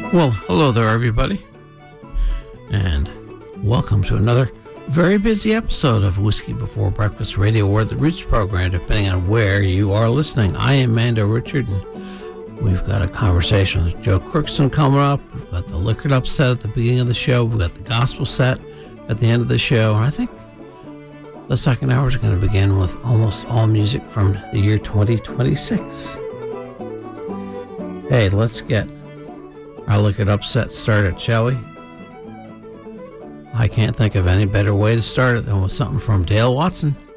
Well, hello there, everybody, and welcome to another very busy episode of Whiskey Before Breakfast Radio, or the Roots program, depending on where you are listening. I am Mando Richard, and we've got a conversation with Joe Crookston coming up. We've got the Liquored Up set at the beginning of the show. We've got the gospel set at the end of the show, and I think the second hour is going to begin with almost all music from the year 2026. Hey, let's get our Liquored Up set started, shall we? I can't think of any better way to start it than with something from Dale Watson.